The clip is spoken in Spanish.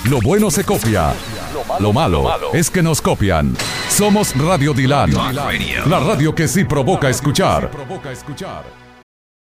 Lo bueno se copia. Lo malo es que nos copian. Somos Radio Dilan, la radio que sí provoca escuchar.